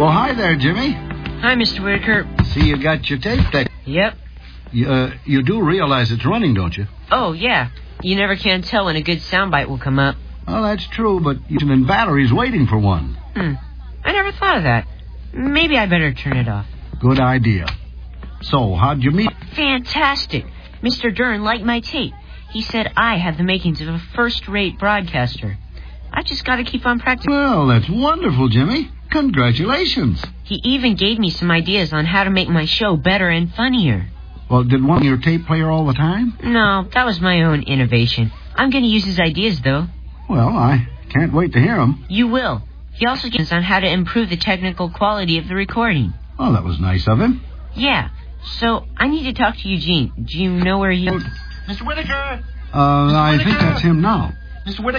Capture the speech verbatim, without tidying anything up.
Well, hi there, Jimmy. Hi, Mister Whitaker. See, you got your tape deck. Yep. You, uh, you do realize it's running, don't you? Oh, yeah. You never can tell when a good soundbite will come up. Well, that's true, but and battery's waiting for one. Hmm. I never thought of that. Maybe I better turn it off. Good idea. So, how'd you meet? Fantastic. Mister Dern liked my tape. He said I have the makings of a first-rate broadcaster. I just got to keep on practicing. Well, that's wonderful, Jimmy. Congratulations. He even gave me some ideas on how to make my show better and funnier. Well, did one your tape player all the time? No, that was my own innovation. I'm going to use his ideas, though. Well, I can't wait to hear them. You will. He also gives on how to improve the technical quality of the recording. Oh, that was nice of him. Yeah. So, I need to talk to Eugene. Do you know where he... Mister Whitaker! Uh, I think that's him now. Mister Whitaker!